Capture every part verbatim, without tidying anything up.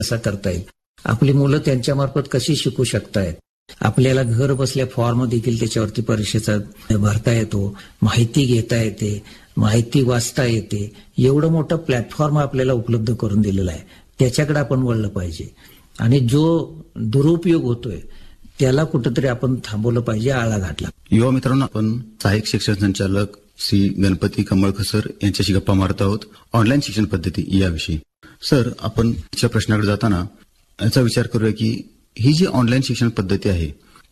कसा करता येईल, आपली मुलं त्यांच्यामार्फत कशी शिकू शकतायत, आपल्याला घर बसल्या फॉर्म देखील त्याच्यावरती परीक्षेचा भरता येतो, माहिती घेता येते, माहिती वाचता येते. एवढं मोठं प्लॅटफॉर्म आपल्याला उपलब्ध करून दिलेला आहे, त्याच्याकडे आपण वळलं पाहिजे. आणि जो दुरुपयोग होतोय त्याला कुठेतरी आपण थांबवलं पाहिजे, आळा घातला. युवा मित्रांनो, आपण सहाय्यक शिक्षण संचालक श्री गणपती कमळकर सर यांच्याशी गप्पा मारत आहोत ऑनलाईन शिक्षण पद्धती याविषयी. सर, आपण या प्रश्नाकडे जाताना याचा विचार करूया की ही जी ऑनलाईन शिक्षण पद्धती आहे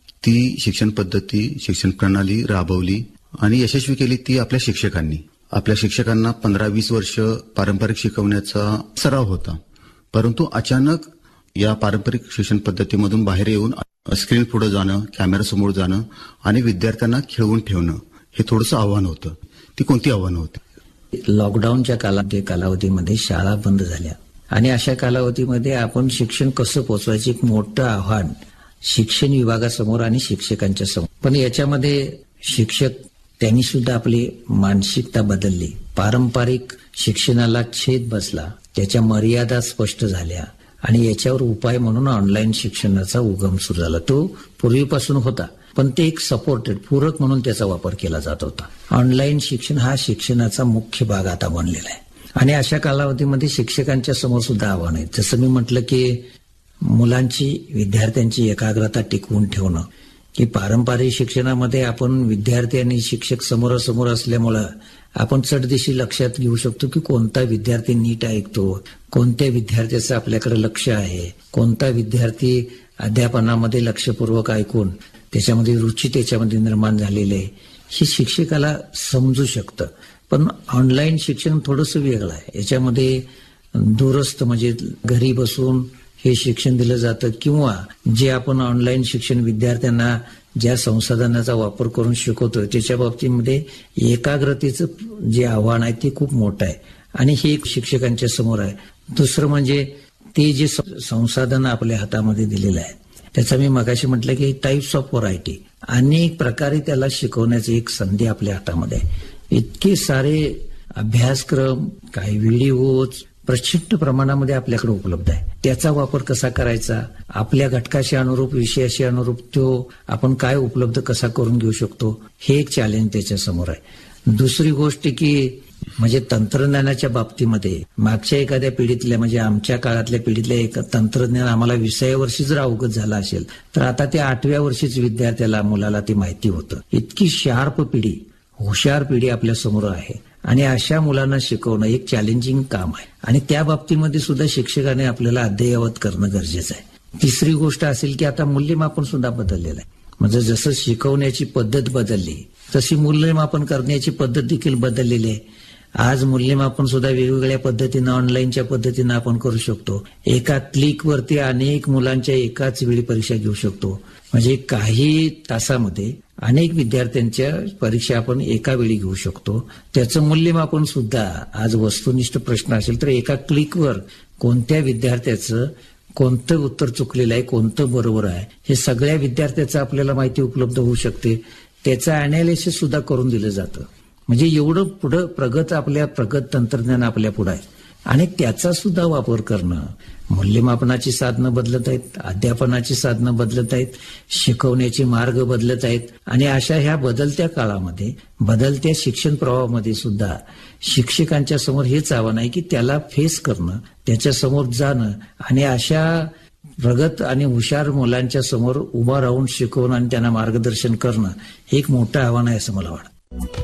ती शिक्षण पद्धती शिक्षण प्रणाली राबवली आणि यशस्वी केली ती आपल्या शिक्षकांनी. आपल्या शिक्षकांना पंधरा वीस वर्ष पारंपरिक शिकवण्याचा सराव होता, परंतु अचानक या पारंपरिक शिक्षण पद्धतीमधून बाहेर येऊन स्क्रीन पुढे जाणं, कॅमेरासमोर जाणं आणि विद्यार्थ्यांना खेळवून ठेवणं हे थोडंसं आव्हान होतं. ती कोणती आव्हानं होती? लॉकडाऊनच्या कालावधी कालावधीमध्ये शाळा बंद झाल्या आणि अशा कालावधीमध्ये आपण शिक्षण कसं पोहोचवायचं एक मोठं आव्हान शिक्षण विभागासमोर आणि शिक्षकांच्या समोर. पण याच्यामध्ये शिक्षक त्यांनी सुद्धा आपली मानसिकता बदलली. पारंपरिक शिक्षणाला छेद बसला, त्याच्या मर्यादा स्पष्ट झाल्या आणि याच्यावर उपाय म्हणून ऑनलाईन शिक्षणाचा उगम सुरू झाला. तो पूर्वीपासून होता, पण ते एक सपोर्टेड पूरक म्हणून त्याचा वापर केला जात होता. ऑनलाईन शिक्षण हा शिक्षणाचा मुख्य भाग आता बनलेला आहे आणि अशा कालावधीमध्ये शिक्षकांच्या समोर सुद्धा आव्हान आहे. जसं मी म्हटलं की मुलांची, विद्यार्थ्यांची एकाग्रता टिकवून ठेवणं, की पारंपरिक शिक्षणामध्ये आपण विद्यार्थी आणि शिक्षक समोरासमोर असल्यामुळं आपण चटदिशी लक्षात घेऊ शकतो की कोणता विद्यार्थी नीट ऐकतो, कोणत्या विद्यार्थ्याचं आपल्याकडे लक्ष आहे, कोणता विद्यार्थी अध्यापनामध्ये लक्षपूर्वक ऐकून त्याच्यामध्ये रुची त्याच्यामध्ये निर्माण झालेली आहे, हे शिक्षकाला समजू शकतं. पण ऑनलाईन शिक्षण थोडंसं वेगळं आहे. याच्यामध्ये दूरस्थ म्हणजे घरी बसून हे शिक्षण दिलं जातं किंवा जे आपण ऑनलाईन शिक्षण विद्यार्थ्यांना ज्या संसाधनाचा वापर करून शिकवतोय त्याच्या बाबतीमध्ये एकाग्रतेचं जे आव्हान आहे ते खूप मोठं आहे आणि हे शिक्षकांच्या समोर आहे. दुसरं म्हणजे ते जे संसाधन आपल्या हातामध्ये दिलेलं आहे त्याचा मी मगाशी म्हटलं की टाईप्स ऑफ व्हरायटी, अनेक प्रकारे त्याला शिकवण्याची एक संधी आपल्या हातामध्ये आहे. इतके सारे अभ्यासक्रम, काही व्हिडिओज प्रचंड प्रमाणामध्ये आपल्याकडे उपलब्ध आहे. त्याचा वापर कसा करायचा, आपल्या घटकाशी अनुरूप, विषयाशी अनुरूप तो आपण काय उपलब्ध कसा करून घेऊ शकतो, हे एक चॅलेंज त्याच्या समोर आहे. दुसरी गोष्ट की म्हणजे तंत्रज्ञानाच्या बाबतीमध्ये मागच्या एखाद्या पिढीतल्या म्हणजे आमच्या काळातल्या पिढीतल्या एक तंत्रज्ञान आम्हाला विसाव्या वर्षी जर अवगत झालं असेल तर आता ते आठव्या वर्षीच विद्यार्थ्याला मुलाला ती माहिती होतं. इतकी शार्प पिढी, हुशार पिढी आपल्या समोर आहे आणि अशा मुलांना शिकवणं एक चॅलेंजिंग काम आहे आणि त्या बाबतीमध्ये सुद्धा शिक्षकाने आपल्याला अद्ययावत करणं गरजेचं आहे. तिसरी गोष्ट असेल की आता मूल्यमापन सुद्धा बदललेलं आहे. म्हणजे जसं शिकवण्याची पद्धत बदलली तशी मूल्यमापन करण्याची पद्धत देखील बदललेली आहे. आज मूल्यमापन सुद्धा वेगवेगळ्या पद्धतीनं ऑनलाईनच्या पद्धतीनं आपण करू शकतो. एका क्लिकवरती अनेक मुलांच्या एकाच वेळी परीक्षा घेऊ शकतो. म्हणजे काही तासामध्ये अनेक विद्यार्थ्यांच्या परीक्षा आपण एका वेळी घेऊ शकतो. त्याचं मूल्यमापन सुद्धा आज वस्तुनिष्ठ प्रश्न असेल तर एका क्लिकवर कोणत्या विद्यार्थ्याचं कोणतं उत्तर चुकलेलं आहे, कोणतं बरोबर आहे, हे सगळ्या विद्यार्थ्याचं आपल्याला माहिती उपलब्ध होऊ शकते. त्याचं अनालिसिस सुद्धा करून दिलं जातं. म्हणजे एवढं पुढं प्रगत आपल्या प्रगत तंत्रज्ञान आपल्या पुढे आहे आणि त्याचा सुद्धा वापर करणं. मूल्यमापनाची साधनं बदलत आहेत, अध्यापनाची साधनं बदलत आहेत, शिकवण्याचे मार्ग बदलत आहेत आणि अशा ह्या बदलत्या काळामध्ये, बदलत्या शिक्षण प्रवाहामध्ये सुद्धा शिक्षकांच्या समोर हेच आव्हान आहे की त्याला फेस करणं, त्याच्या समोर जाणं आणि अशा प्रगत आणि हुशार मुलांच्या समोर उभा राहून शिकवणं आणि त्यांना मार्गदर्शन करणं हे एक मोठं आव्हान आहे असं मला वाटतं.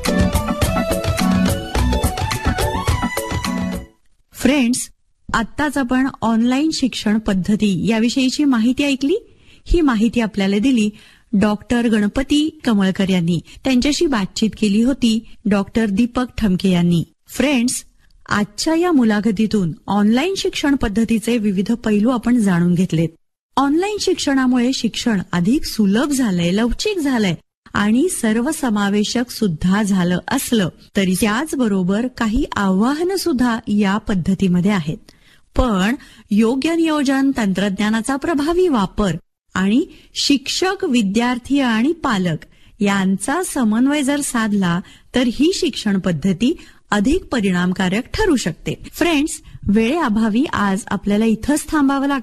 फ्रेंड्स, आत्ताच आपण ऑनलाईन शिक्षण पद्धती याविषयीची माहिती ऐकली. ही माहिती आपल्याला दिली डॉक्टर गणपती कमळकर यांनी. त्यांच्याशी बातचीत केली होती डॉक्टर दीपक ठमके यांनी. फ्रेंड्स, आजच्या या मुलाखतीतून ऑनलाईन शिक्षण पद्धतीचे विविध पैलू आपण जाणून घेतलेत. ऑनलाईन शिक्षणामुळे शिक्षण अधिक सुलभ झालंय, लवचिक झालंय आणि सर्वसमावेशक सुद्धा झालं असलं तरी त्याचबरोबर काही आव्हानं सुद्धा या पद्धतीमध्ये आहेत. पण योग्य नियोजन, तंत्रज्ञानाचा प्रभावी वापर आणि शिक्षक, विद्यार्थी आणि पालक यांचा समन्वय जर साधला तर ही शिक्षण पद्धती अधिक परिणामकारक ठरू शकते. फ्रेंड्स, वेळेअभावी आज आपल्याला इथंच थांबावं लागतं.